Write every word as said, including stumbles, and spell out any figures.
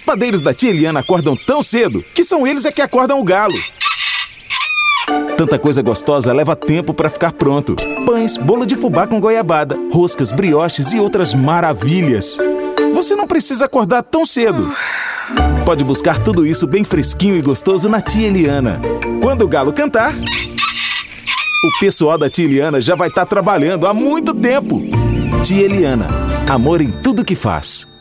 padeiros da tia Eliana acordam tão cedo que são eles é que acordam o galo. Tanta coisa gostosa leva tempo para ficar pronto. Pães, bolo de fubá com goiabada, roscas, brioches e outras maravilhas. Você não precisa acordar tão cedo. Pode buscar tudo isso bem fresquinho e gostoso na tia Eliana. Quando o galo cantar, o pessoal da tia Eliana já vai estar trabalhando há muito tempo. Tia Eliana, amor em tudo que faz.